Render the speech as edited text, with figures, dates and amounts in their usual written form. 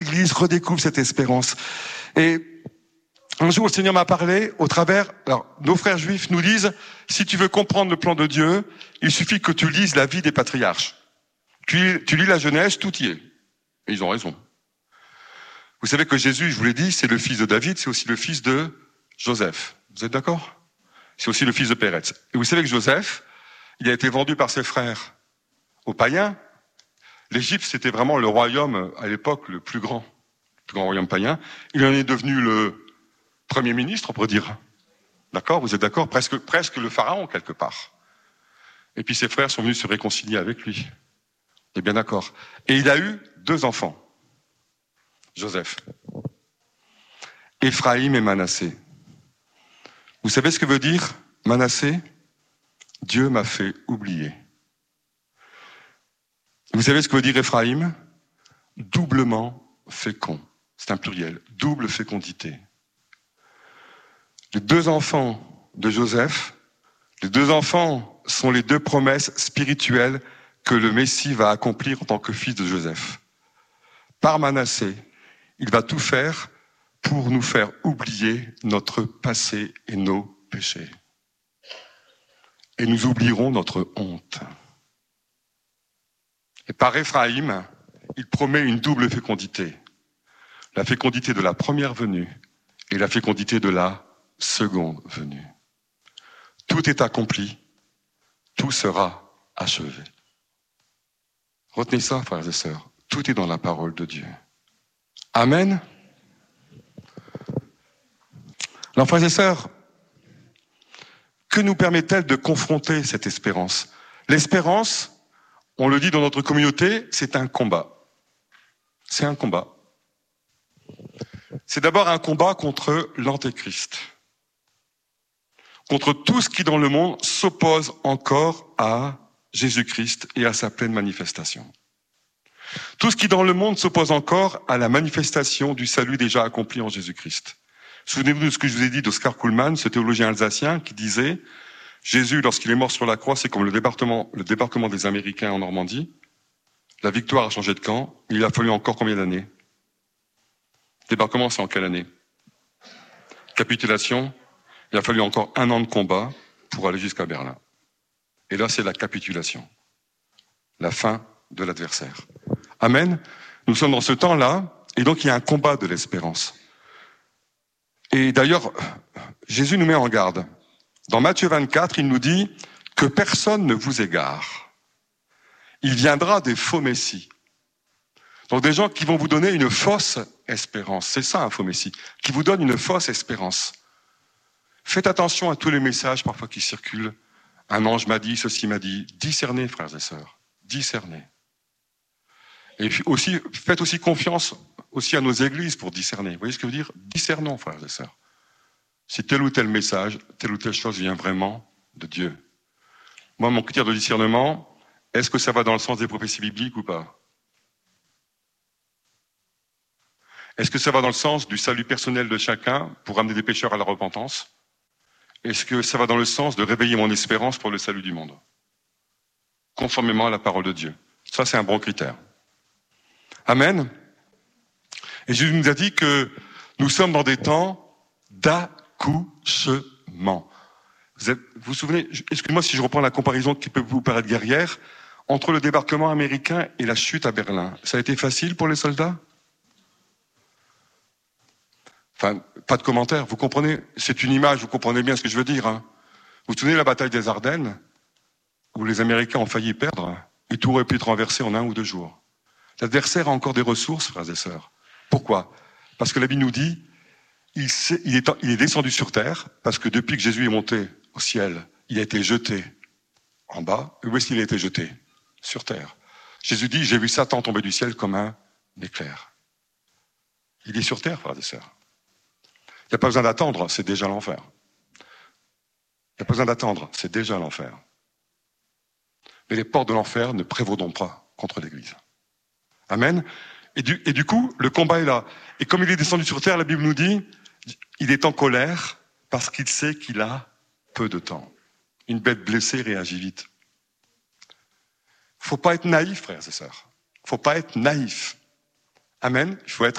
l'Église redécouvre cette espérance. Et un jour, le Seigneur m'a parlé au travers... Alors, nos frères juifs nous disent, si tu veux comprendre le plan de Dieu, il suffit que tu lises la vie des patriarches. Tu lis la Genèse, tout y est. Et ils ont raison. Vous savez que Jésus, je vous l'ai dit, c'est le fils de David, c'est aussi le fils de Joseph. Vous êtes d'accord? C'est aussi le fils de Pérez. Et vous savez que Joseph, il a été vendu par ses frères aux païens. L'Égypte, c'était vraiment le royaume, à l'époque, le plus grand royaume païen. Il en est devenu le premier ministre, on pourrait dire. D'accord? Vous êtes d'accord? Presque le pharaon, quelque part. Et puis ses frères sont venus se réconcilier avec lui. On est bien d'accord. Et il a eu 2 enfants. Joseph. Éphraïm et Manassé. Vous savez ce que veut dire Manassé? Dieu m'a fait oublier. Vous savez ce que veut dire Éphraïm? Doublement fécond. C'est un pluriel. Double fécondité. Les 2 enfants de Joseph, les 2 enfants sont les 2 promesses spirituelles que le Messie va accomplir en tant que fils de Joseph. Par Manassé, il va tout faire pour nous faire oublier notre passé et nos péchés. Et nous oublierons notre honte. Et par Éphraïm, il promet une double fécondité. La fécondité de la première venue et la fécondité de la seconde venue. Tout est accompli, tout sera achevé. Retenez ça, frères et sœurs, tout est dans la parole de Dieu. Amen. Alors, frères et sœurs, que nous permet-elle de confronter cette espérance? L'espérance, on le dit dans notre communauté, c'est un combat. C'est un combat. C'est d'abord un combat contre l'antéchrist, contre tout ce qui dans le monde s'oppose encore à Jésus-Christ et à sa pleine manifestation. Tout ce qui dans le monde s'oppose encore à la manifestation du salut déjà accompli en Jésus-Christ. Souvenez-vous de ce que je vous ai dit d'Oscar Kuhlmann, ce théologien alsacien qui disait « Jésus, lorsqu'il est mort sur la croix, c'est comme le débarquement des Américains en Normandie. La victoire a changé de camp. Il a fallu encore combien d'années? Débarquement, c'est en quelle année? Capitulation, il a fallu encore 1 an de combat pour aller jusqu'à Berlin. Et là, c'est la capitulation. La fin de l'adversaire. Amen. Nous sommes dans ce temps-là, et donc il y a un combat de l'espérance. Et d'ailleurs, Jésus nous met en garde. Dans Matthieu 24, il nous dit que personne ne vous égare. Il viendra des faux messies. Donc des gens qui vont vous donner une fausse espérance. C'est ça un faux messie, qui vous donne une fausse espérance. Faites attention à tous les messages parfois qui circulent. Un ange m'a dit, ceci m'a dit. Discernez, frères et sœurs. Discernez. Et puis aussi, faites aussi confiance aussi à nos églises pour discerner. Vous voyez ce que je veux dire? Discernons, frères et sœurs. Si tel ou tel message, telle ou telle chose vient vraiment de Dieu. Moi, mon critère de discernement, est-ce que ça va dans le sens des prophéties bibliques ou pas? Est-ce que ça va dans le sens du salut personnel de chacun pour amener des pécheurs à la repentance? Est-ce que ça va dans le sens de réveiller mon espérance pour le salut du monde? Conformément à la parole de Dieu. Ça, c'est un bon critère. Amen. Et Jésus nous a dit que nous sommes dans des temps d'accouchement. Vous vous souvenez, excusez-moi si je reprends la comparaison qui peut vous paraître guerrière, entre le débarquement américain et la chute à Berlin. Ça a été facile pour les soldats? Enfin, pas de commentaire, vous comprenez, c'est une image, vous comprenez bien ce que je veux dire. Hein. Vous vous souvenez de la bataille des Ardennes, où les Américains ont failli perdre, et tout aurait pu être renversé en 1 ou 2 jours. L'adversaire a encore des ressources, frères et sœurs. Pourquoi? Parce que la Bible nous dit, il est descendu sur terre, parce que depuis que Jésus est monté au ciel, il a été jeté en bas. Et où est-ce qu'il a été jeté? Sur terre. Jésus dit, j'ai vu Satan tomber du ciel comme un éclair. Il est sur terre, frères et sœurs. Il n'y a pas besoin d'attendre, c'est déjà l'enfer. Il n'y a pas besoin d'attendre, c'est déjà l'enfer. Mais les portes de l'enfer ne prévaudront pas contre l'Église. Amen. Et du coup, le combat est là. Et comme il est descendu sur terre, la Bible nous dit, il est en colère parce qu'il sait qu'il a peu de temps. Une bête blessée réagit vite. Il ne faut pas être naïf, frères et sœurs. Il ne faut pas être naïf. Amen. Il faut être